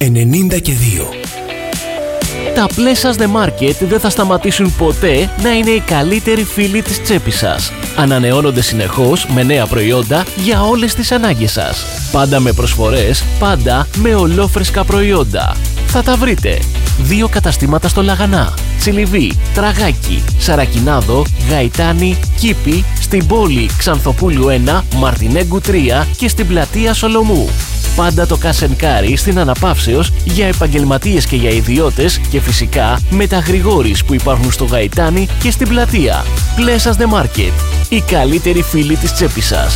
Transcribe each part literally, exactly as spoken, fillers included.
ενενήντα και δύο. Τα Pleasures The Market δεν θα σταματήσουν ποτέ να είναι οι καλύτεροι φίλοι της τσέπης σας. Ανανεώνονται συνεχώς με νέα προϊόντα για όλες τις ανάγκες σας. Πάντα με προσφορές, πάντα με ολόφρεσκα προϊόντα. Θα τα βρείτε. Δύο καταστήματα στο Λαγανά, Τσιλιβί, Τραγάκι, Σαρακινάδο, Γαϊτάνη, Κήπη, στην πόλη Ξανθοπούλου ένα, Μαρτινέγκου τρία και στην πλατεία Σολομού. Πάντα το cash and carry στην Αναπαύσεως για επαγγελματίες και για ιδιώτες και φυσικά με τα γρηγόρης που υπάρχουν στο Γαϊτάνη και στην πλατεία. Pleasures The Market. Οι καλύτεροι φίλοι της τσέπης σας.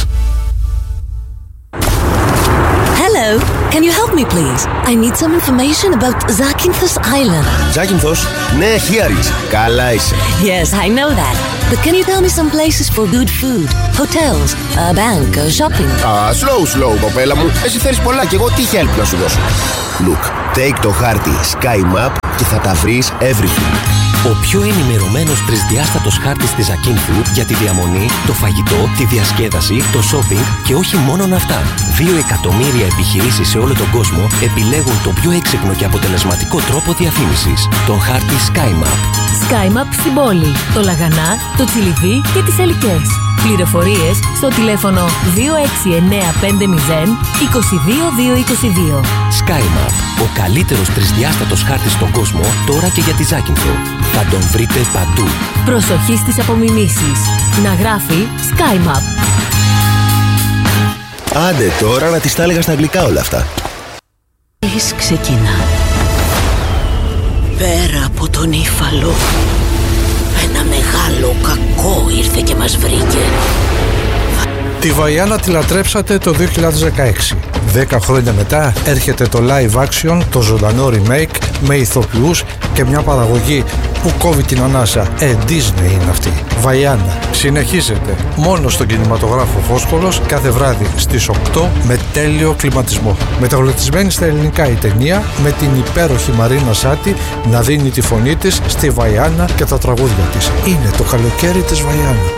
Hello, can you help me please? I need some information about Zakynthos Island. Zakynthos? Ναι, here is. Καλά είσαι. Yes, I know that. But can you tell me some places for good food? Hotels, a bank, a shopping? Ah, slow, slow, κοπέλα μου. Εσύ θέλεις πολλά και εγώ τι help να σου δώσω. Look, take το χάρτη Sky Map και θα τα βρεις everything. Ο πιο ενημερωμένος τρισδιάστατος χάρτης της Zakynthou για τη διαμονή, το φαγητό, τη διασκέδαση, το shopping και όχι μόνον αυτά. Δύο εκατομμύρια επιχειρήσεις σε όλο τον κόσμο επιλέγουν τον πιο έξυπνο και αποτελεσματικό τρόπο διαφήμισης. Τον χάρτη Sky Map. Sky Map στην πόλη, το Λαγανά, το Τσιλιβί και τις Ελικές. Πληροφορίες στο τηλέφωνο δύο έξι εννέα πέντε μηδέν είκοσι δύο δύο είκοσι δύο. Sky Map, ο καλύτερος τρισδιάστατος χάρτης στον κόσμο, τώρα και για τη Zakynthou. Θα τον βρείτε παντού. Προσοχή στις απομιμήσεις. Να γράφει Sky Map. Άντε τώρα να τις τα έλεγα στα αγγλικά όλα αυτά. Εις ξεκινά. Πέρα από τον Ήφαλο, ένα μεγάλο κακό ήρθε και μας βρήκε. Τη Βαϊάννα τη λατρέψατε το δύο χιλιάδες δεκαέξι. Δέκα χρόνια μετά έρχεται το live action, το ζωντανό remake με ηθοποιούς και μια παραγωγή που κόβει την ανάσα. Ε, Disney είναι αυτή. Βαϊάννα. Συνεχίζεται μόνο στον κινηματογράφο Φόσκολος κάθε βράδυ στις οκτώ με τέλειο κλιματισμό. Μεταγλωτισμένη στα ελληνικά η ταινία με την υπέροχη Μαρίνα Σάτι να δίνει τη φωνή της στη Βαϊάννα και τα τραγούδια της. Είναι το καλοκαίρι της Βαϊάννα.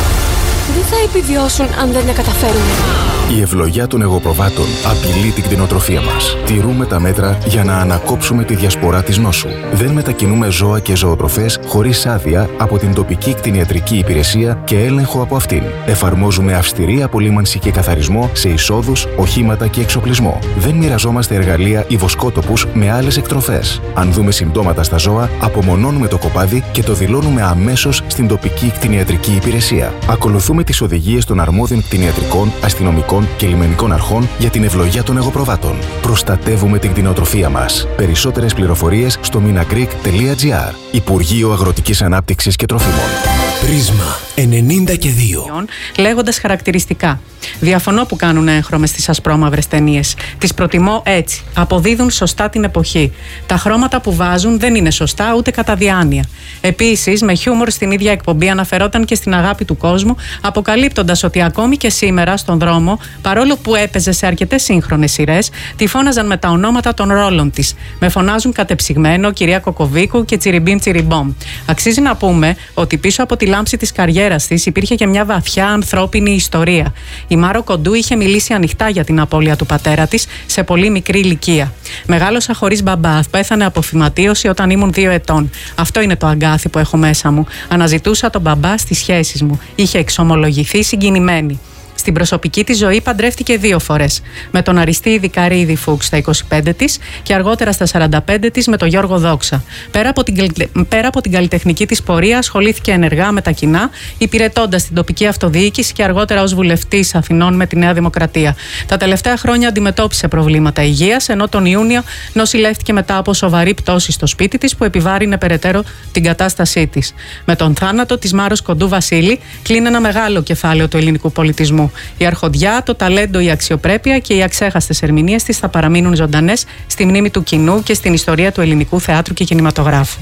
Δεν θα επιβιώσουν αν δεν τα καταφέρουμε. Η ευλογιά των εγωπροβάτων απειλεί την κτηνοτροφία μας. Τηρούμε τα μέτρα για να ανακόψουμε τη διασπορά της νόσου. Δεν μετακινούμε ζώα και ζωοτροφές χωρίς άδεια από την τοπική κτηνιατρική υπηρεσία και έλεγχο από αυτήν. Εφαρμόζουμε αυστηρή απολύμανση και καθαρισμό σε εισόδους, οχήματα και εξοπλισμό. Δεν μοιραζόμαστε εργαλεία ή βοσκότοπους με άλλες εκτροφές. Αν δούμε συμπτώματα στα ζώα, απομονώνουμε το κοπάδι και το δηλώνουμε αμέσως στην τοπική κτηνιατρική υπηρεσία. Ακολουθούμε τις οδηγίες των αρμόδιων κτηνιατρικών, αστυνομικών και λιμενικών αρχών για την ευλογία των εγωπροβάτων. Προστατεύουμε την κτηνοτροφία μας. Περισσότερες πληροφορίες στο minagreek τελεία gr. Υπουργείο Αγροτικής Ανάπτυξης και Τροφίμων. Πρίσμα ενενήντα και δύο. Λέγοντας χαρακτηριστικά. Διαφωνώ που κάνουν έγχρωμες στις ασπρόμαυρες ταινίες. Τις προτιμώ έτσι. Αποδίδουν σωστά την εποχή. Τα χρώματα που βάζουν δεν είναι σωστά ούτε κατά διάνοια. Επίσης, με χιούμορ στην ίδια εκπομπή αναφερόταν και στην αγάπη του κόσμου, αποκαλύπτοντας ότι ακόμη και σήμερα στον δρόμο, παρόλο που έπαιζε σε αρκετές σύγχρονες σειρές, τη φώναζαν με τα ονόματα των ρόλων της. Με φωνάζουν κατεψυγμένο, κυρία Κοκοβίκου και τσιριμπίμ τσιριμπόμ. Αξίζει να πούμε ότι πίσω από τη λάμψη της καριέρας της υπήρχε και μια βαθιά ανθρώπινη ιστορία. Η Μάρο Κοντού είχε μιλήσει ανοιχτά για την απώλεια του πατέρα της σε πολύ μικρή ηλικία. Μεγάλωσα χωρίς μπαμπά, πέθανε από φυματίωση όταν ήμουν δύο ετών. Αυτό είναι το αγκάθι που έχω μέσα μου. Αναζητούσα τον μπαμπά στις σχέσεις μου. Είχε εξομολογηθεί συγκινημένη. Στην προσωπική της ζωή παντρεύτηκε δύο φορές. Με τον Αριστείδη Καρύδη Φούξ στα είκοσι πέντε της και αργότερα στα σαράντα πέντε της με τον Γιώργο Δόξα. Πέρα από την, πέρα από την καλλιτεχνική της πορεία, ασχολήθηκε ενεργά με τα κοινά, υπηρετώντας την τοπική αυτοδιοίκηση και αργότερα ως βουλευτής Αθηνών με τη Νέα Δημοκρατία. Τα τελευταία χρόνια αντιμετώπισε προβλήματα υγείας, ενώ τον Ιούνιο νοσηλεύτηκε μετά από σοβαρή πτώση στο σπίτι της που επιβάρυνε περαιτέρω την κατάστασή της. Με τον θάνατο της Μάρος Κοντού Βασίλη κλείνει ένα μεγάλο κεφάλαιο του ελληνικού πολιτισμού. Η αρχοντιά, το ταλέντο, η αξιοπρέπεια και οι αξέχαστες ερμηνείες της θα παραμείνουν ζωντανές στη μνήμη του κοινού και στην ιστορία του ελληνικού θεάτρου και κινηματογράφου.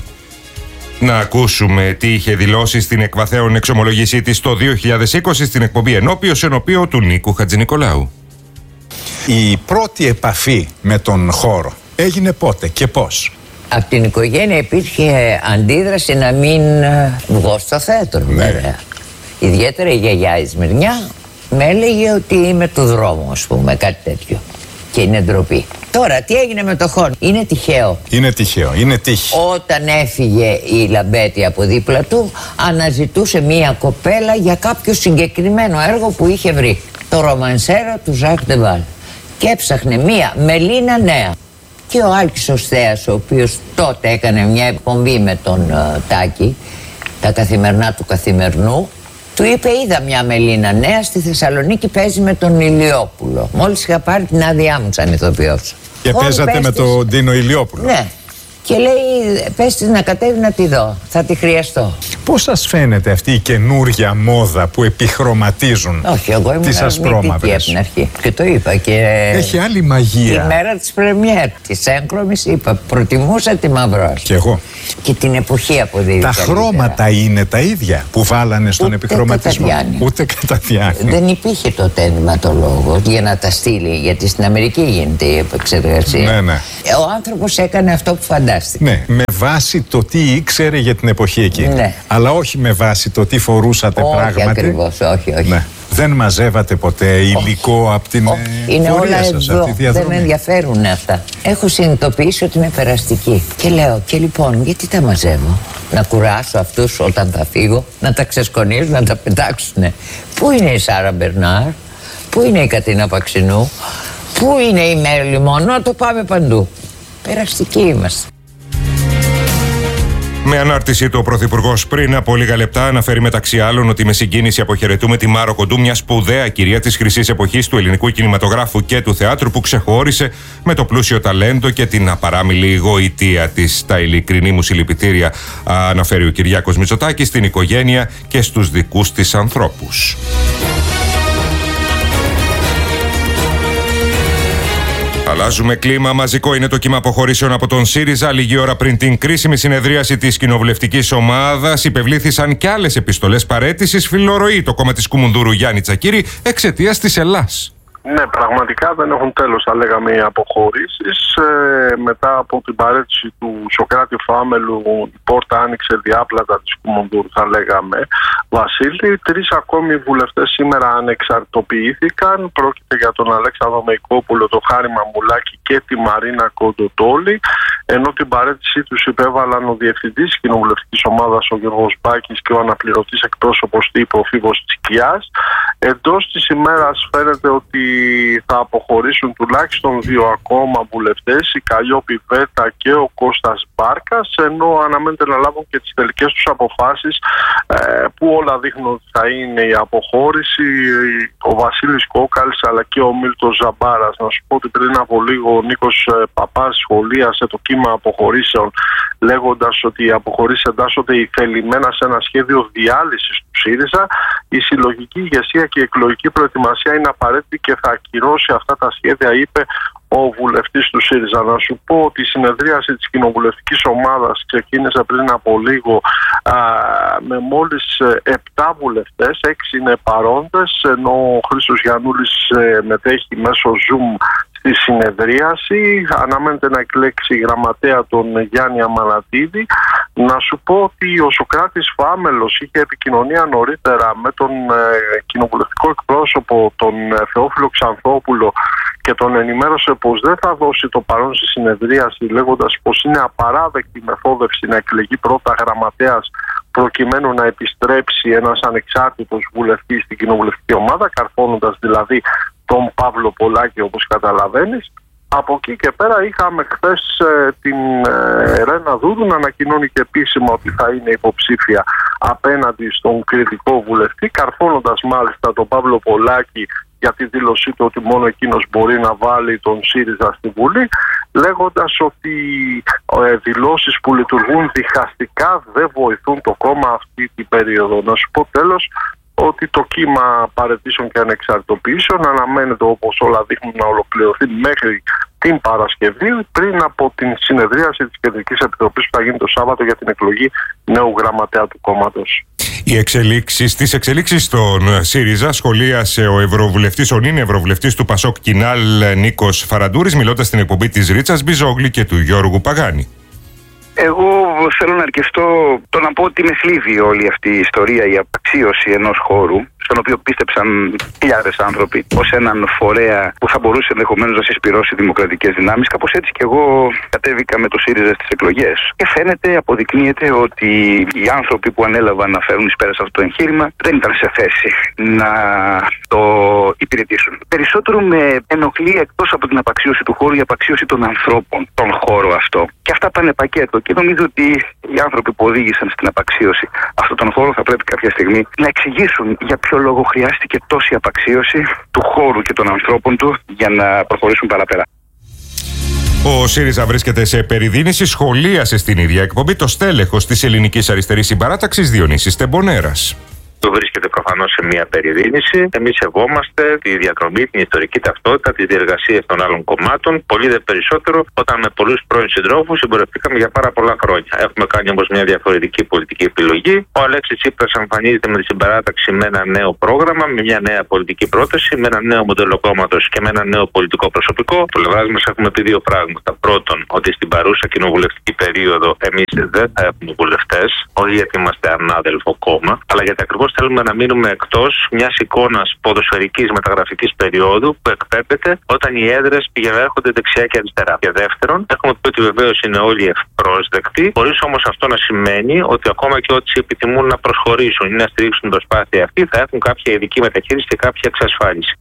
Να ακούσουμε τι είχε δηλώσει στην εκβαθέων εξομολογήσή της το δύο χιλιάδες είκοσι στην εκπομπή Ενώπιος ενωπίο του Νίκου Χατζηνικολάου. Η πρώτη επαφή με τον χώρο έγινε πότε και πώς? Από την οικογένεια υπήρχε αντίδραση να μην βγω στο θέατρο, ναι. Βέβαια. Ιδιαίτερα η γιαγιά η Σμυρνιά με έλεγε ότι είμαι του δρόμου, ας πούμε, κάτι τέτοιο. και είναι ντροπή. Τώρα, τι έγινε με το Χόρν? Είναι τυχαίο. Είναι τυχαίο, είναι τύχη. Όταν έφυγε η Λαμπέτη από δίπλα του, αναζητούσε μία κοπέλα για κάποιο συγκεκριμένο έργο που είχε βρει. Το ρομανσέρο του Ζακ Ντεβάλ. Και έψαχνε μία Μελίνα νέα. Και ο Άλκης ο Στέας, ο οποίος τότε έκανε μια εκπομπή με τον uh, Τάκη, τα καθημερινά του Καθημερινού, του είπε: είδα μια Μελίνα νέα στη Θεσσαλονίκη, παίζει με τον Ηλιόπουλο. Μόλις είχα πάρει την άδειά μου σαν ηθοποιός. Και παίζατε με τον Ντίνο Ηλιόπουλο. Ναι. Και λέει: πες της να κατέβει να τη δω, θα τη χρειαστώ. Πώς σας φαίνεται αυτή η καινούργια μόδα που επιχρωματίζουν Όχι, εγώ ήμουν τις ασπρόμαυρες? Από την αρχή. Και το είπα και... Έχει άλλη μαγεία. Τη μέρα της πρεμιέρ, της έγχρωμης, είπα, προτιμούσα τη μαυρός. Κι εγώ. Και την εποχή αποδίδει. Τα χρώματα είναι τα ίδια που βάλανε στον Ούτε επιχρωματισμό? κατά διάνοια. Ούτε κατά διάνοια. Δεν υπήρχε τότε ενδυματολόγος για να τα στείλει, γιατί στην Αμερική γίνεται η επεξεργασία. Ναι, ναι. Ο άνθρωπος έκανε αυτό που φαντάστηκε. Ναι, με βάση το τι ήξερε για την εποχή εκεί. Ναι. Αλλά όχι με βάση το τι φορούσατε όχι, πράγματι. Όχι ακριβώς, όχι, όχι. Ναι. Δεν μαζεύατε ποτέ υλικό από την όχι. Είναι πορεία όλα σας, εδώ. από τη διαδρομή? Δεν με ενδιαφέρουν αυτά. Έχω συνειδητοποιήσει ότι είμαι περαστική. Και λέω, και λοιπόν, γιατί τα μαζεύω? Να κουράσω αυτούς όταν θα φύγω, να τα ξεσκονίζουν, να τα πετάξουνε. Πού είναι η Σάρα Μπερνάρ, πού είναι η Κατίνα Παξινού, πού είναι η Μέρλι Μονό? Το πάμε παντού. Περαστικοί είμαστε. Με ανάρτηση του ο Πρωθυπουργός πριν από λίγα λεπτά αναφέρει μεταξύ άλλων ότι με συγκίνηση αποχαιρετούμε τη Μάρο Κοντού, μια σπουδαία κυρία της χρυσής εποχής του ελληνικού κινηματογράφου και του θεάτρου, που ξεχώρισε με το πλούσιο ταλέντο και την απαράμιλη γοητεία της. Τα ειλικρινή μου συλληπιτήρια, αναφέρει ο Κυριάκος Μητσοτάκης, στην οικογένεια και στους δικούς της ανθρώπους. Αλλάζουμε κλίμα. Μαζικό είναι το κύμα αποχωρήσεων από τον ΣΥΡΙΖΑ. Λίγη ώρα πριν την κρίσιμη συνεδρίαση της κοινοβουλευτικής ομάδας, υπευλήθησαν και άλλες επιστολές παραίτησης. Φιλορροεί το κόμμα της Κουμουνδούρου Γιάννη Τσακίρη εξαιτίας της Ελλάς. Ναι, πραγματικά δεν έχουν τέλος, θα λέγαμε, οι αποχωρήσεις. Ε, μετά από την παρέτηση του Σωκράτη Φάμελου, η πόρτα άνοιξε διάπλατα της Κουμουνδούρου, θα λέγαμε, Βασίλη. Τρεις ακόμη βουλευτές σήμερα ανεξαρτητοποιήθηκαν. Πρόκειται για τον Αλέξανδρο Μεϊκόπουλο, τον Χάρη Μαμουλάκη και τη Μαρίνα Κοντοτόλη. Ενώ την παρέτησή τους υπέβαλαν ο διευθυντής της κοινοβουλευτικής ομάδας, ο Γιώργος Μπάκης, και ο αναπληρωτής εκπρόσωπος τύπου, ο Φίβος Τσικιάς. Εντός της ημέρας φαίνεται ότι θα αποχωρήσουν τουλάχιστον δύο ακόμα βουλευτές, η Καλλιόπη Βέτα και ο Κώστας Μπάρκας, ενώ αναμένεται να λάβουν και τις τελικές τους αποφάσεις, ε, που όλα δείχνουν ότι θα είναι η αποχώρηση, ο Βασίλης Κόκαλης αλλά και ο Μίλτος Ζαμπάρας. Να σου πω ότι πριν από λίγο ο Νίκος Παπάς σχολίασε το κύμα αποχωρήσεων, λέγοντας ότι οι αποχωρήσεις εντάσσονται ηθελημένα σε ένα σχέδιο διάλυσης του ΣΥΡΙΖΑ. Η συλλογική ηγεσία και η εκλογική προετοιμασία είναι απαραίτητη και θα ακυρώσει αυτά τα σχέδια, είπε ο βουλευτής του ΣΥΡΙΖΑ. Να σου πω ότι η συνεδρίαση της κοινοβουλευτικής ομάδας ξεκίνησε πριν από λίγο α, με μόλις επτά βουλευτές, έξι είναι παρόντες, ενώ ο Χρήστος Γιαννούλης ε, μετέχει μέσω Zoom στη συνεδρίαση. Αναμένεται να εκλέξει γραμματέα τον Γιάννη Αμανατίδη. Να σου πω ότι ο Σωκράτης Φάμελος είχε επικοινωνία νωρίτερα με τον ε, κοινοβουλευτικό εκπρόσωπο, τον ε, Θεόφιλο Ξανθόπουλο, και τον ενημέρωσε πως δεν θα δώσει το παρόν στη συνεδρίαση, λέγοντας πως είναι απαράδεκτη μεθόδευση να εκλεγεί πρώτα γραμματέας προκειμένου να επιστρέψει ένας ανεξάρτητος βουλευτής στην κοινοβουλευτική ομάδα, καρφώνοντας δηλαδή τον Παύλο Πολάκη, όπως καταλαβαίνεις. Από εκεί και πέρα είχαμε χθες ε, την ε, Ρένα Δούδου να ανακοινώνει και επίσημα ότι θα είναι υποψήφια απέναντι στον κριτικό βουλευτή, καρφώνοντας μάλιστα τον Παύλο Πολάκη για τη δήλωσή του ότι μόνο εκείνος μπορεί να βάλει τον ΣΥΡΙΖΑ στη Βουλή, λέγοντας ότι ε, δηλώσεις που λειτουργούν διχαστικά δεν βοηθούν το κόμμα αυτή την περίοδο. Να σου πω τέλος ότι το κύμα παραιτήσεων και ανεξαρτητοποιήσεων αναμένεται, όπως όλα δείχνουν, να ολοκληρωθεί μέχρι την Παρασκευή, πριν από την συνεδρίαση της Κεντρικής Επιτροπής που θα γίνει το Σάββατο για την εκλογή νέου γραμματέα του κόμματος. Οι εξελίξεις, τις εξελίξεις στον ΣΥΡΙΖΑ σχολίασε ο Ευρωβουλευτής, ο νυν Ευρωβουλευτής του Πασόκ Κινάλ, Νίκος Φαραντούρης, μιλώντας στην εκπομπή της Ρίτσας Μπιζόγλη και του Γιώργου Παγάνη. Εγώ θέλω να αρκεστώ το να πω ότι με θλίβει όλη αυτή η ιστορία, η απαξίωση ενός χώρου στον οποίο πίστεψαν χιλιάδες άνθρωποι, ως έναν φορέα που θα μπορούσε ενδεχομένως να συσπυρώσει δημοκρατικές δυνάμεις. Κάπως έτσι και εγώ κατέβηκα με το ΣΥΡΙΖΑ στις εκλογές. Και φαίνεται, αποδεικνύεται ότι οι άνθρωποι που ανέλαβαν να φέρουν εις πέρας αυτό το εγχείρημα δεν ήταν σε θέση να το υπηρετήσουν. Περισσότερο με ενοχλεί, εκτός από την απαξίωση του χώρου, η απαξίωση των ανθρώπων, τον χώρο αυτό. Και αυτά πάνε πακέτο. Και νομίζω ότι οι άνθρωποι που οδήγησαν στην απαξίωση αυτόν τον χώρο θα πρέπει κάποια στιγμή να εξηγήσουν για ποιο λόγο χρειάστηκε τόση απαξίωση του χώρου και των ανθρώπων του για να προχωρήσουν παραπέρα. Ο ΣΥΡΙΖΑ βρίσκεται σε περιδίνηση. Σχολίασε στην ίδια εκπομπή το στέλεχος της Ελληνικής Αριστερής Συμπαράταξης Διονύσης Τεμπονέρας. Το βρίσκεται προφανώς σε μια περιδίνηση. Εμείς σεβόμαστε τη διαδρομή, την ιστορική ταυτότητα, τις διεργασίες των άλλων κομμάτων. Πολύ δε περισσότερο όταν με πολλούς πρώην συντρόφους συμπορευτήκαμε για πάρα πολλά χρόνια. Έχουμε κάνει όμως μια διαφορετική πολιτική επιλογή. Ο Αλέξης Τσίπρας εμφανίζεται με τη συμπαράταξη με ένα νέο πρόγραμμα, με μια νέα πολιτική πρόταση, με ένα νέο μοντέλο κόμματος και με ένα νέο πολιτικό προσωπικό. Το πλευράς μας έχουμε πει δύο πράγματα. Πρώτον, ότι στην παρούσα κοινοβουλευτική περίοδο εμείς δεν θα έχουμε βουλευτές, όχι γιατί είμαστε ανάδελφο κόμμα, αλλά γιατί ακριβώς θέλουμε να μείνουμε εκτός μιας εικόνας ποδοσφαιρικής μεταγραφικής περίοδου που εκπέμπεται όταν οι έδρες πηγαίνουν δεξιά και αριστερά. Και δεύτερον, έχουμε πει ότι βεβαίως είναι όλοι ευπρόσδεκτοι, χωρίς όμως αυτό να σημαίνει ότι ακόμα και όσοι επιθυμούν να προσχωρήσουν ή να στηρίξουν την προσπάθεια αυτή θα έχουν κάποια ειδική μεταχείριση και κάποια εξασφάλιση.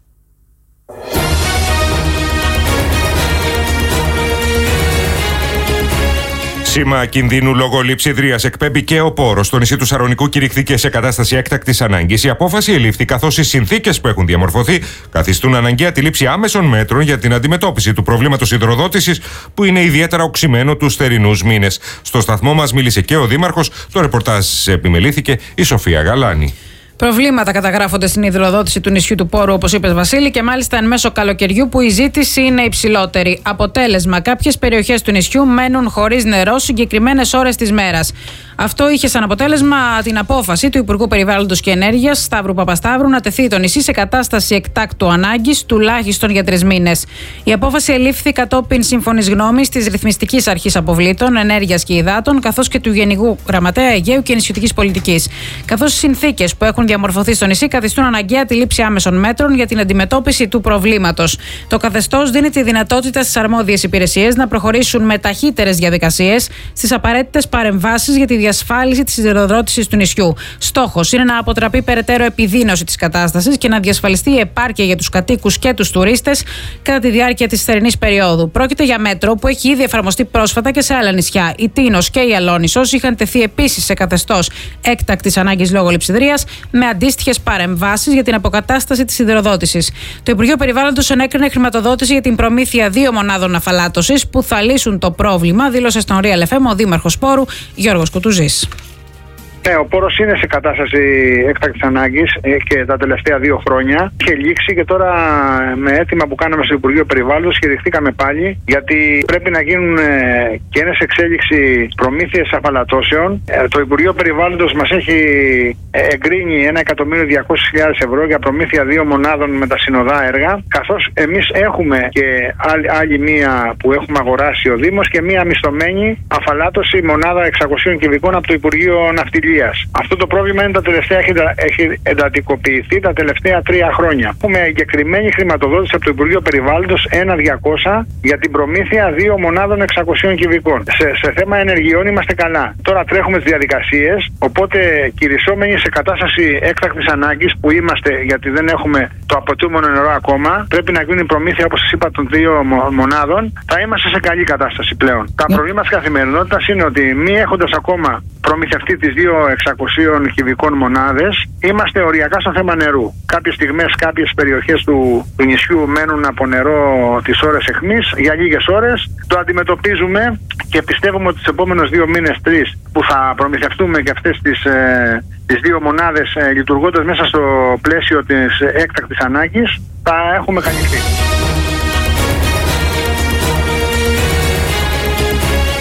Σήμα κινδύνου λόγω λειψιδρίας εκπέμπει και ο Πόρος. Στο νησί του Σαρονικού κηρυχθήκε σε κατάσταση έκτακτης ανάγκης. Η απόφαση ελήφθη καθώς οι συνθήκες που έχουν διαμορφωθεί καθιστούν αναγκαία τη λήψη άμεσων μέτρων για την αντιμετώπιση του προβλήματος υδροδότησης που είναι ιδιαίτερα οξυμένο τους θερινούς μήνες. Στο σταθμό μας μίλησε και ο Δήμαρχος. Το ρεπορτάζ επιμελήθηκε η Σοφία Γαλάνη. Προβλήματα καταγράφονται στην υδροδότηση του νησιού του Πόρου, όπως είπες Βασίλη, και μάλιστα εν μέσω καλοκαιριού που η ζήτηση είναι υψηλότερη. Αποτέλεσμα, κάποιες περιοχές του νησιού μένουν χωρίς νερό συγκεκριμένες ώρες της μέρας. Αυτό είχε σαν αποτέλεσμα την απόφαση του Υπουργού Περιβάλλοντος και Ενέργειας, Σταύρου Παπασταύρου, να τεθεί το νησί σε κατάσταση εκτάκτου ανάγκης τουλάχιστον για τρεις μήνες. Η απόφαση ελήφθη κατόπιν σύμφωνης γνώμης της Ρυθμιστικής Αρχής Αποβλήτων, Ενέργειας και Υδάτων, καθώς και του Γενικού Γραμματέα Αιγαίου και Νησιωτικής Πολιτικής. Καθώς οι συνθήκες που έχουν διαμορφωθεί στο νησί καθιστούν αναγκαία τη λήψη άμεσων μέτρων για την αντιμετώπιση του προβλήματος. Το καθεστώς δίνει τη δυνατότητα στις αρμόδιες υπηρεσίες να προχωρήσουν με ταχύτερες διαδικασίες στις απαραίτητες παρεμβάσεις για τη διασφάλιση της υδροδότησης του νησιού. Στόχος είναι να αποτραπεί περαιτέρω επιδείνωση της κατάστασης και να διασφαλιστεί η επάρκεια για τους κατοίκους και τους τουρίστες κατά τη διάρκεια της θερινής περίοδου. Πρόκειται για μέτρο που έχει ήδη εφαρμοστεί πρόσφατα και σε άλλα νησιά. Η Τίνος και η Αλόνισσος είχαν τεθεί επίσης σε καθεστώς έκτακτης ανάγκης λόγω λειψιδρίας, με αντίστοιχες παρεμβάσεις για την αποκατάσταση της υδροδότησης. Το Υπουργείο Περιβάλλοντος ενέκρινε χρηματοδότηση για την προμήθεια δύο μονάδων αφαλάτωσης που θα λύσουν το πρόβλημα, δήλωσε στον Real εφ εμ ο Δήμαρχος Πόρου Γιώργος Κουτουζής. Ναι, ο Πόρος είναι σε κατάσταση έκτακτης ανάγκης και τα τελευταία δύο χρόνια. Είχε λήξει και τώρα με αίτημα που κάναμε στο Υπουργείο Περιβάλλοντος χειριστήκαμε πάλι, γιατί πρέπει να γίνουν και είναι σε εξέλιξη προμήθειες αφαλατώσεων. Το Υπουργείο Περιβάλλοντος μας έχει εγκρίνει ένα εκατομμύριο διακόσιες χιλιάδες ευρώ για προμήθεια δύο μονάδων με τα συνοδά έργα, καθώς εμείς έχουμε και άλλη, άλλη μία που έχουμε αγοράσει ο Δήμος και μία μισθωμένη αφαλάτωση μονάδα εξακοσίων κυβικών από το Υπουργείο Ναυτιλίας. Αυτό το πρόβλημα είναι τα τελευταία, έχει εντατικοποιηθεί τα τελευταία τρία χρόνια. Έχουμε εγκεκριμένη χρηματοδότηση από το Υπουργείο Περιβάλλοντος ένα διακόσια για την προμήθεια δύο μονάδων εξακοσίων κυβικών. Σε, σε θέμα ενεργειών είμαστε καλά. Τώρα τρέχουμε τις διαδικασίες, οπότε κυρισόμενοι σε κατάσταση έκτακτης ανάγκης που είμαστε, γιατί δεν έχουμε το απαιτούμενο νερό ακόμα, πρέπει να γίνει προμήθεια, όπως σας είπα, των δύο μονάδων. Θα είμαστε σε καλή κατάσταση πλέον. Τα προβλήματα της καθημερινότητας είναι ότι μη έχοντας ακόμα προμηθευτεί τις δύο εξακοσίων κυβικών μονάδες, είμαστε οριακά στο θέμα νερού. Κάποιες στιγμές, κάποιες περιοχές του, του νησιού μένουν από νερό τις ώρες αιχμής για λίγες ώρες. Το αντιμετωπίζουμε και πιστεύουμε ότι τους επόμενους δύο μήνες, τρεις, που θα προμηθευτούμε και αυτές τις, ε, τις δύο μονάδες ε, λειτουργώντας μέσα στο πλαίσιο της έκτακτης ανάγκης, θα έχουμε καλυφθεί.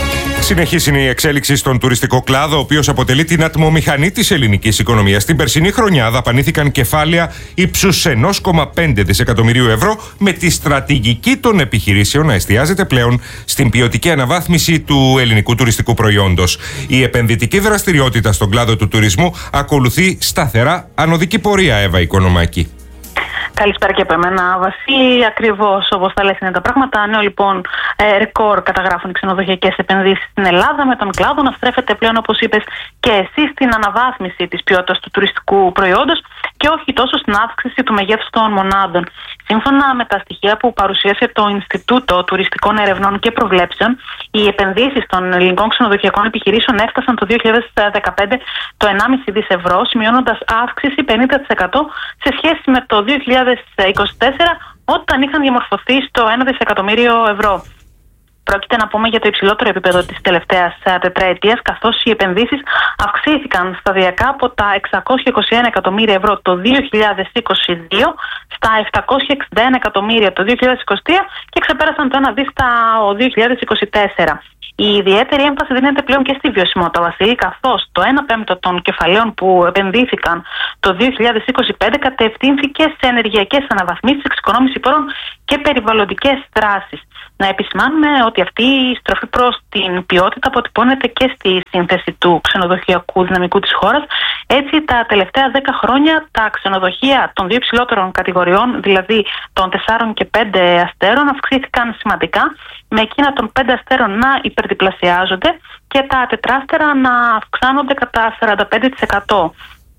Συνεχής είναι η εξέλιξη στον τουριστικό κλάδο, ο οποίος αποτελεί την ατμομηχανή της ελληνικής οικονομίας. Την περσινή χρονιά δαπανήθηκαν κεφάλαια ύψους ενός κόμμα πέντε δισεκατομμυρίου ευρώ, με τη στρατηγική των επιχειρήσεων να εστιάζεται πλέον στην ποιοτική αναβάθμιση του ελληνικού τουριστικού προϊόντος. Η επενδυτική δραστηριότητα στον κλάδο του τουρισμού ακολουθεί σταθερά ανωδική πορεία, Εύα Οικονομάκη. Καλησπέρα και από εμένα, Βασίλη. Ακριβώς όπως τα λες είναι τα πράγματα. Νέο λοιπόν ε, ρεκόρ καταγράφουν οι ξενοδοχειακές επενδύσεις στην Ελλάδα, με τον κλάδο να στρέφεται πλέον, όπως είπες και εσύ, στην αναβάθμιση της ποιότητας του τουριστικού προϊόντος και όχι τόσο στην αύξηση του μεγέθους των μονάδων. Σύμφωνα με τα στοιχεία που παρουσίασε το Ινστιτούτο Τουριστικών Ερευνών και Προβλέψεων, οι επενδύσεις των ελληνικών ξενοδοχειακών επιχειρήσεων έφτασαν το δύο χιλιάδες δεκαπέντε το ενάμιση δις ευρώ, σημειώνοντας αύξηση πενήντα τοις εκατό σε σχέση με το δύο χιλιάδες είκοσι τέσσερα, όταν είχαν διαμορφωθεί στο ένα δισεκατομμύριο ευρώ. Πρόκειται να πούμε για το υψηλότερο επίπεδο της τελευταίας τετραετίας, καθώς οι επενδύσεις αυξήθηκαν σταδιακά από τα εξακόσια είκοσι ένα εκατομμύρια ευρώ το δύο χιλιάδες είκοσι δύο στα επτακόσια εξήντα ένα εκατομμύρια το δύο χιλιάδες είκοσι τρία και ξεπέρασαν το ένα δις το δύο χιλιάδες είκοσι τέσσερα. Η ιδιαίτερη έμφαση δίνεται πλέον και στη βιωσιμότητα, Βασίλη, καθώς το ένα πέμπτο των κεφαλαίων που επενδύθηκαν το δύο χιλιάδες είκοσι πέντε κατευθύνθηκε σε ενεργειακές αναβαθμίσεις, εξοικονόμηση πόρων και περιβαλλοντικές δράσεις. Να επισημάνουμε ότι αυτή η στροφή προς την ποιότητα αποτυπώνεται και στη σύνθεση του ξενοδοχειακού δυναμικού της χώρας. Έτσι, τα τελευταία δέκα χρόνια τα ξενοδοχεία των δύο υψηλότερων κατηγοριών, δηλαδή των τεσσάρων και πέντε αστέρων, αυξήθηκαν σημαντικά, με εκείνα των πέντε αστέρων να υπερδιπλασιάζονται και τα τετράστερα να αυξάνονται κατά σαράντα πέντε τοις εκατό.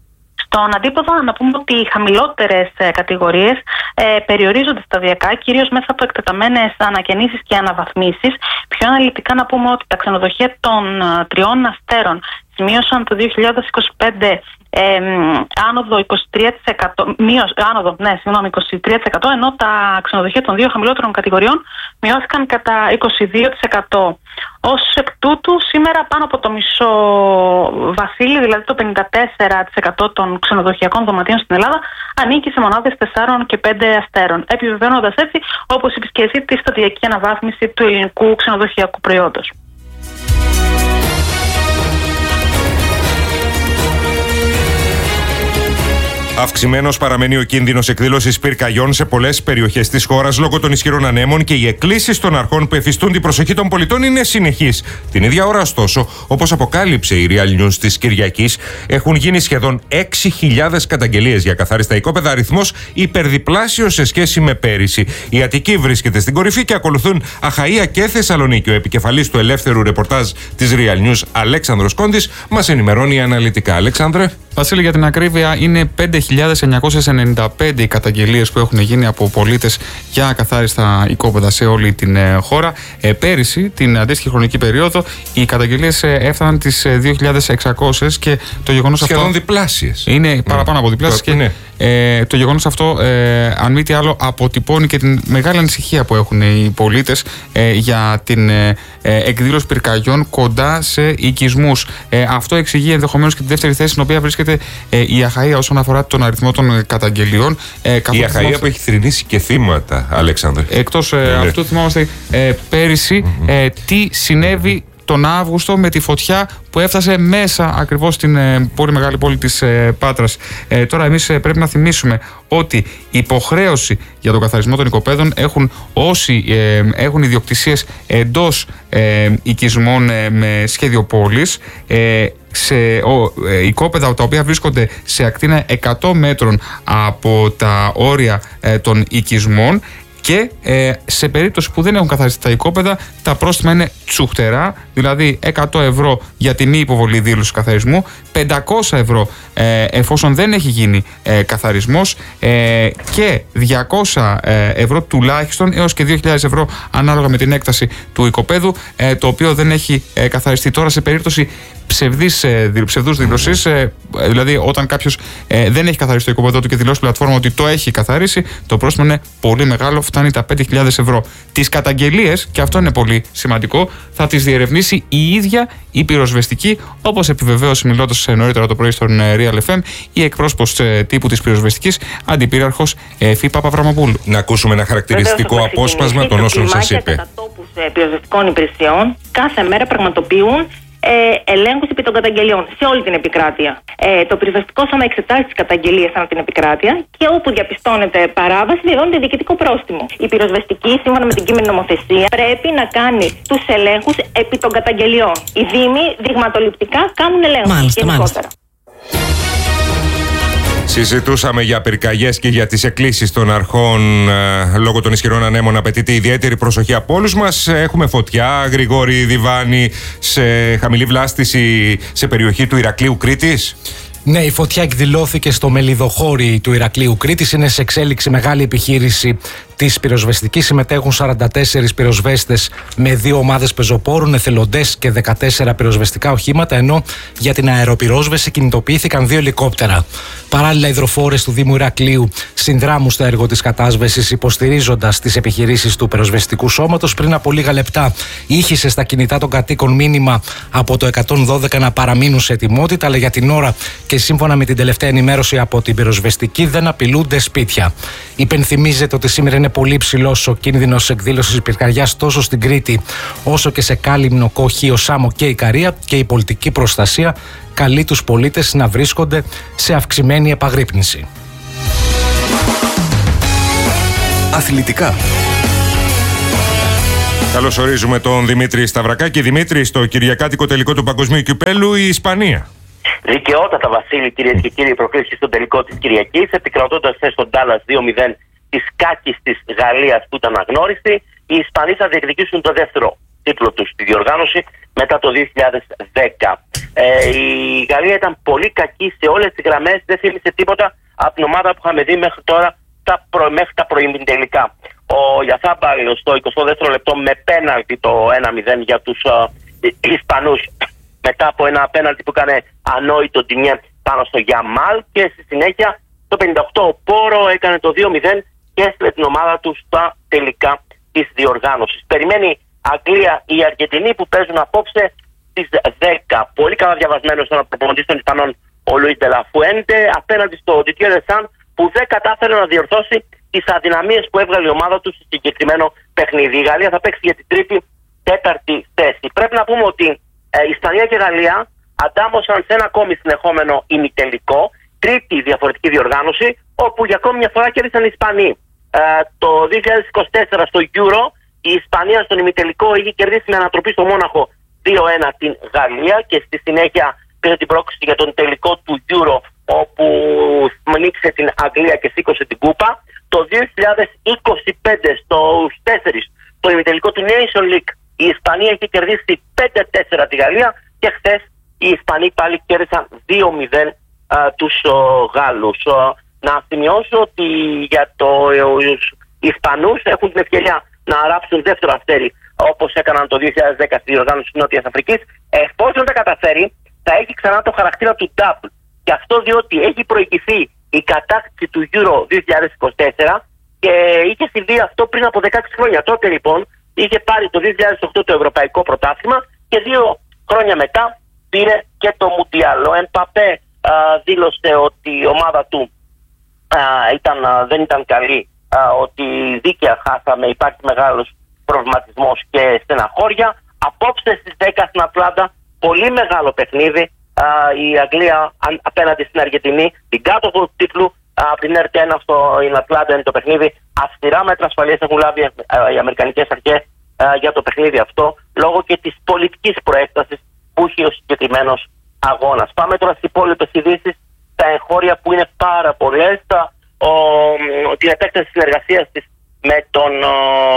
Στον αντίποδο, να πούμε ότι οι χαμηλότερες ε, κατηγορίες ε, περιορίζονται σταδιακά, κυρίως μέσα από εκτεταμένες ανακαινήσεις και αναβαθμίσεις. Πιο αναλυτικά να πούμε ότι τα ξενοδοχεία των ε, τριών αστέρων σημείωσαν το δύο χιλιάδες είκοσι πέντε ε, άνοδο είκοσι τρία τοις εκατό, μείωση, άνοδο, ναι, συγγνώμη, είκοσι τρία τοις εκατό, ενώ τα ξενοδοχεία των δύο χαμηλότερων κατηγοριών μειώθηκαν κατά είκοσι δύο τοις εκατό. Ως εκ τούτου, σήμερα πάνω από το μισό, Βασίλη, δηλαδή το πενήντα τέσσερα τοις εκατό των ξενοδοχειακών δωματίων στην Ελλάδα, ανήκει σε μονάδες τεσσάρων και πέντε αστέρων, επιβεβαιώνοντας έτσι, όπως είπες και εσύ, τη σταδιακή αναβάθμιση του ελληνικού ξενοδοχειακού προϊόντος. Αυξημένος παραμένει ο κίνδυνος εκδήλωσης πυρκαγιών σε πολλές περιοχές της χώρας λόγω των ισχυρών ανέμων και οι εκκλήσεις των αρχών που εφιστούν την προσοχή των πολιτών είναι συνεχείς. Την ίδια ώρα, ωστόσο, όπως αποκάλυψε η Real News της Κυριακής, έχουν γίνει σχεδόν έξι χιλιάδες καταγγελίες για καθάριστα οικόπεδα, αριθμός υπερδιπλάσιος σε σχέση με πέρυσι. Η Αττική βρίσκεται στην κορυφή και ακολουθούν Αχαΐα και Θεσσαλονίκη. Ο επικεφαλής του ελεύθερου ρεπορτάζ της Real News, Αλέξανδρος Κόντης, μας ενημερώνει αναλυτικά. Αλέξανδρε. Βασίλη, για την ακρίβεια, είναι πέντε χιλιάδες εννιακόσιες ενενήντα πέντε οι καταγγελίες που έχουν γίνει από πολίτες για ακαθάριστα οικόπεδα σε όλη την ε, χώρα. Ε, πέρυσι, την αντίστοιχη χρονική περίοδο, οι καταγγελίες ε, έφταναν τις ε, δύο χιλιάδες εξακόσιες και το γεγονός αυτό. Σχεδόν διπλάσιες. Είναι παραπάνω από διπλάσιες. Και ναι. ε, το γεγονός αυτό, ε, αν μη τι άλλο, αποτυπώνει και την μεγάλη ανησυχία που έχουν οι πολίτες ε, για την ε, εκδήλωση πυρκαγιών κοντά σε οικισμούς. Ε, αυτό εξηγεί ενδεχομένως και τη δεύτερη θέση στην οποία βρίσκεται ε, η Αχαΐα όσον αφορά τον αριθμό των καταγγελιών. Ε, η Αχαΐα θυμάστε... που έχει θρηνήσει και θύματα, Αλέξανδρε. Εκτός ε, ναι. αυτού, θυμάμαστε ε, πέρυσι mm-hmm. ε, τι συνέβη τον Αύγουστο με τη φωτιά που έφτασε μέσα ακριβώς στην ε, πολύ μεγάλη πόλη της ε, Πάτρας. Ε, τώρα εμείς ε, πρέπει να θυμίσουμε ότι υποχρέωση για τον καθαρισμό των οικοπαίδων έχουν όσοι ε, έχουν ιδιοκτησίες εντός ε, οικισμών ε, με σχέδιο πόλης, ε, σε ο, ε, οικόπεδα τα οποία βρίσκονται σε ακτίνα εκατό μέτρων από τα όρια ε, των οικισμών. Και ε, σε περίπτωση που δεν έχουν καθαριστεί τα οικόπεδα, τα πρόστιμα είναι τσουχτερά, δηλαδή εκατό ευρώ για τη μη υποβολή δήλωση καθαρισμού, πεντακόσια ευρώ ε, εφόσον δεν έχει γίνει ε, καθαρισμός ε, και διακόσια ευρώ τουλάχιστον έως και δύο χιλιάδες ευρώ ανάλογα με την έκταση του οικοπαίδου, ε, το οποίο δεν έχει ε, καθαριστεί. Τώρα, σε περίπτωση ψευδής, ψευδούς δήλωσης, δηλαδή όταν κάποιος ε, δεν έχει καθαρίσει το οικοπαίδο του και δηλώσει πλατφόρμα ότι το έχει καθαρίσει, το πρόστιμο είναι πολύ μεγάλο, φτάνει τα πέντε χιλιάδες ευρώ. Τις καταγγελίες, και αυτό είναι πολύ σημαντικό, θα τις διερευνήσει η ίδια η πυροσβεστική, όπως επιβεβαίωσε μιλώντας νωρίτερα το πρωί στον Real εφ εμ η εκπρόσωπος τύπου της πυροσβεστικής, αντιπύραρχος Φή Παπαβραμοπούλου. Να ακούσουμε ένα χαρακτηριστικό απόσπασμα των όσων σας είπε. Κατά τόπους πυροσβεστικών υπηρεσιών κάθε μέρα πραγματοποιούν ε, ελέγχους επί των καταγγελιών σε όλη την επικράτεια. Ε, το πυροσβεστικό σώμα εξετάζει τις καταγγελίες ανά την επικράτεια και όπου διαπιστώνεται παράβαση, δηλώνεται διοικητικό πρόστιμο. Η πυροσβεστική, σύμφωνα με την κείμενη νομοθεσία, πρέπει να κάνει τους ελέγχους επί των καταγγελιών. Οι δήμοι δειγματοληπτικά κάνουν ελέγχους. Μάλιστα, μάλιστα. Συζητούσαμε για πυρκαγιές και για τις εκκλήσεις των αρχών ε, λόγω των ισχυρών ανέμων. Απαιτείται ιδιαίτερη προσοχή από όλους μας. Έχουμε φωτιά, Γρηγόρη Διβάνη, σε χαμηλή βλάστηση σε περιοχή του Ηρακλείου Κρήτης. Ναι, η φωτιά εκδηλώθηκε στο Μελιδοχώρι του Ηρακλείου Κρήτης. Είναι σε εξέλιξη μεγάλη επιχείρηση της πυροσβεστικής. Συμμετέχουν σαράντα τέσσερις πυροσβέστες με δύο ομάδες πεζοπόρων, εθελοντές και δεκατέσσερα πυροσβεστικά οχήματα, ενώ για την αεροπυρόσβεση κινητοποιήθηκαν δύο ελικόπτερα. Παράλληλα, οι υδροφόρες του Δήμου Ηρακλείου συνδράμουν στο έργο της κατάσβεσης, υποστηρίζοντας τις επιχειρήσεις του πυροσβεστικού σώματος. Πριν από λίγα λεπτά, ήχησε στα κινητά των κατοίκων μήνυμα από το εκατόν δώδεκα να παραμείνουν σε ετοιμότητα, αλλά για την ώρα και σύμφωνα με την τελευταία ενημέρωση από την πυροσβεστική δεν απειλούνται σπίτια. Υπενθυμίζεται ότι σήμερα είναι πολύ ψηλός ο κίνδυνος εκδήλωσης πυρκαγιάς τόσο στην Κρήτη όσο και σε Κάλυμνο, Κοχείο, Σάμο και Ικαρία, και η πολιτική προστασία καλεί τους πολίτες να βρίσκονται σε αυξημένη επαγρύπνηση. Αθλητικά. Καλώς ορίζουμε τον Δημήτρη Σταυρακάκη. Δημήτρη, στο κυριακάτικο τελικό του Παγκοσμίου Κυπέλλου η Ισπανία. Δικαιότατα, Βασίλη, κυρίες και κύριοι, προκλήσεις στον τελικό της Κυριακής, επικρατώντας χθες στον Ντάλλας δύο μηδέν της κάκης της Γαλλίας που ήταν αγνώριστη. Οι Ισπανοί θα διεκδικήσουν το δεύτερο τίτλο τους στη διοργάνωση μετά το δύο χιλιάδες δέκα. Ε, η Γαλλία ήταν πολύ κακή σε όλες τις γραμμές, δεν θύμισε τίποτα από την ομάδα που είχαμε δει μέχρι τώρα τα προ, μέχρι τα προημιτελικά. Ο Γιαθάμπαλ στο εικοστό δεύτερο λεπτό με πέναλτι το ένα μηδέν για τους uh, Ισπανούς, μετά από ένα πέναλτι που έκανε ανόητο Ντινιέ πάνω στο Γιαμάλ, και στη συνέχεια το πενήντα οκτώ ο Πόρο έκανε το δύο μηδέν και έστειλε την ομάδα του στα τελικά της διοργάνωσης. Περιμένει Αγγλία ή Αργεντινή που παίζουν απόψε στις δέκα. Πολύ καλά διαβασμένος ήταν ο προπονητής των Ισπανών ο Λουίς Ντελαφουέντε απέναντι στο Didier Deschamps που δεν κατάφερε να διορθώσει τις αδυναμίες που έβγαλε η ομάδα του στο συγκεκριμένο παιχνίδι. Η Γαλλία θα παίξει για την τρίτη τέταρτη θέση. Πρέπει να πούμε ότι ε, η Ισπανία και η Γαλλία αντάμωσαν σε ένα ακόμη συνεχόμενο ημιτελικό, τρίτη διαφορετική διοργάνωση, όπου για ακόμη μια φορά κέρδισαν οι Ισπανοί. Ε, το δύο χιλιάδες είκοσι τέσσερα στο Euro η Ισπανία στον ημιτελικό είχε κερδίσει με ανατροπή στο Μόναχο δύο ένα την Γαλλία και στη συνέχεια πήρε την πρόκληση για τον τελικό του Euro, όπου νίκησε την Αγγλία και σήκωσε την κούπα. Το δύο χιλιάδες είκοσι πέντε στους τέσσερις το ημιτελικό του Nation League η Ισπανία είχε κερδίσει πέντε τέσσερα τη Γαλλία και χθες οι Ισπανοί πάλι κέρδισαν δύο μηδέν α, τους ο, Γάλλους. Ο, να σημειώσω ότι για το, οι Ισπανούς έχουν την ευκαιρία να ράψουν δεύτερο αστέρι όπως έκαναν το δύο χιλιάδες δέκα στη διοργάνωση της Νότιας Αφρικής. Εφόσον τα καταφέρει θα έχει ξανά το χαρακτήρα του double. Και αυτό διότι έχει προηγηθεί η κατάκτηση του Euro δύο χιλιάδες είκοσι τέσσερα και είχε συμβεί αυτό πριν από δεκαέξι χρόνια. Τότε λοιπόν είχε πάρει το δύο χιλιάδες οκτώ το Ευρωπαϊκό Πρωτάθλημα και δύο χρόνια μετά πήρε και το Μουντιάλ. Ο Εμπαπέ α, δήλωσε ότι η ομάδα του α, ήταν, α, δεν ήταν καλή, α, ότι δίκαια χάσαμε, υπάρχει μεγάλος προβληματισμός και στεναχώρια. Απόψε στις δέκα στην Ατλάντα, πολύ μεγάλο παιχνίδι. Α, η Αγγλία απέναντι στην Αργεντινή, την κάτοχο του τίτλου από την Ερτ ένα στο Ατλάντα είναι το παιχνίδι. Αυστηρά μέτρα ασφαλείας έχουν λάβει α, οι αμερικανικές αρχές για το παιχνίδι αυτό, λόγω και της πολιτικής προέκτασης που έχει ο συγκεκριμένος αγώνας. Πάμε τώρα στις υπόλοιπες ειδήσεις, τα εγχώρια που είναι πάρα πολλές, τα, ο, την επέκταση της συνεργασίας της με τον ο,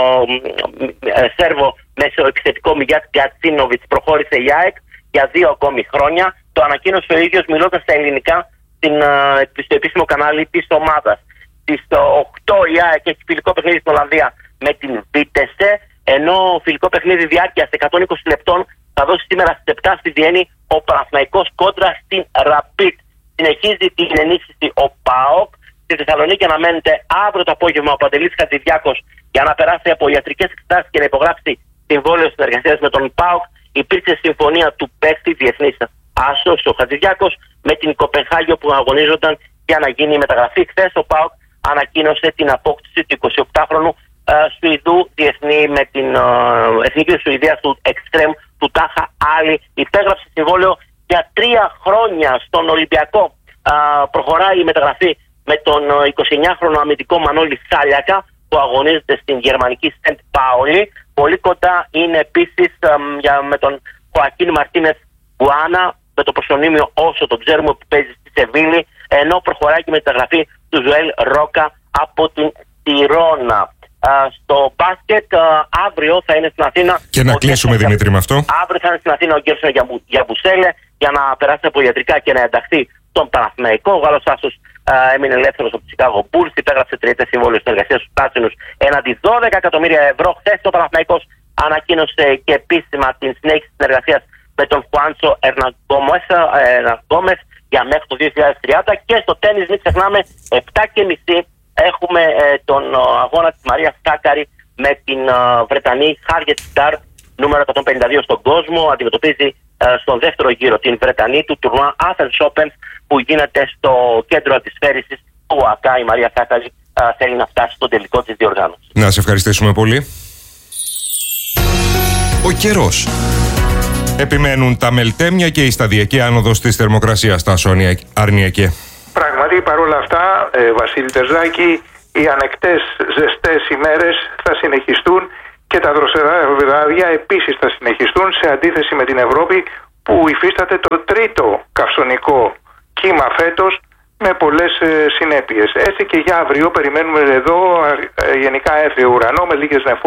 ε, Σέρβο μεσοεπιθετικό Μιγιάτ Γκατσίνοβιτς προχώρησε η ΑΕΚ για δύο ακόμη χρόνια. Το ανακοίνωσε ο ίδιος μιλώντας στα ελληνικά στην, στο επίσημο κανάλι της ομάδας. Στις οκτώ η ΑΕΚ έχει φιλικό παιχνίδι στην Ολλανδία με την Βίτεσε, ενώ φιλικό παιχνίδι διάρκειας εκατόν είκοσι λεπτών θα δώσει σήμερα στις επτά στη Βιέννη ο Παναθηναϊκός κόντρα στην Rapid. Συνεχίζει την ενίσχυση ο ΠΑΟΚ. Στη Θεσσαλονίκη αναμένεται αύριο το απόγευμα ο Παντελής Χατζηδιάκος για να περάσει από ιατρικές εξετάσεις και να υπογράψει συμβόλαιο συνεργασίας με τον ΠΑΟΚ. Υπήρξε συμφωνία του παίκτη διεθνής άσος ο Χατζηδιάκος με την Κοπενχάγιο που αγωνίζονταν για να γίνει η μεταγραφή. Χθες ο ΠΑΟΚ ανακοίνωσε την απόκτηση του εικοσιοκτάχρονου Σουηδού διεθνή με την uh, εθνική της Σουηδίας του Εκστρέμ του Τάχα Άλλη. Υπέγραψε συμβόλαιο για τρία χρόνια στον Ολυμπιακό. Uh, προχωράει η μεταγραφή με τον εικοσιεννιάχρονο αμυντικό Μανώλη Σάλιακα που αγωνίζεται στην γερμανική Σεντ Πάολη. Πολύ κοντά είναι επίσης um, με τον Χωακίν Μαρτίνεθ Μπουάνα, με το προσωνύμιο όσο τον ξέρουμε, που παίζει στη Σεβίλη, ενώ προχωράει και η μεταγραφή του Ζουέλ Ρόκα από την Τιρόνα. Uh, στο μπάσκετ, uh, αύριο θα είναι στην Αθήνα. Και να κλείσουμε, Δημήτρη, με αυτό. Αύριο θα είναι στην Αθήνα ο Γκέρσον Γιαμπουσέλε για να περάσει από ιατρικά και να ενταχθεί στον Παναθηναϊκό. Ο Γάλλος άσος uh, έμεινε ελεύθερος από το Chicago Bulls, υπέγραψε τριετές συμβόλαιο συνεργασίας στους πράσινους έναντι δώδεκα εκατομμύρια ευρώ. Χθες ο Παναθηναϊκός ανακοίνωσε και επίσημα την συνέχιση της συνεργασίας με τον Χουάντσο Ερναγκόμες για μέχρι το δύο χιλιάδες τριάντα. Και στο τένις, μην ξεχνάμε, επτά και μισή έχουμε ε, τον ε, αγώνα της Μαρία Σάκαρη με την ε, Βρετανή Χάριετ Σταρ, νούμερο εκατόν πενήντα δύο στον κόσμο. Αντιμετωπίζει ε, στον δεύτερο γύρο την Βρετανή του τουρνουά Athens Open που γίνεται στο κέντρο αντισφαίρησης του ΟΑΚΑ. Η Μαρία Σάκαρη ε, θέλει να φτάσει στον τελικό της διοργάνωσης. Να σε ευχαριστήσουμε πολύ. Ο καιρός. Επιμένουν τα μελτέμια και η σταδιακή άνοδος της θερμοκρασίας, Τάσο Αρνιακέ. Πράγματι, παρόλα αυτά, ε, Βασίλη Τερζάκη, οι ανεκτές ζεστές ημέρες θα συνεχιστούν και τα δροσερά βράδια επίσης θα συνεχιστούν, σε αντίθεση με την Ευρώπη που υφίσταται το τρίτο καυσονικό κύμα φέτος με πολλές ε, συνέπειες. Έτσι και για αύριο περιμένουμε εδώ ε, γενικά έθριο ουρανό με λίγες νεφώσεις.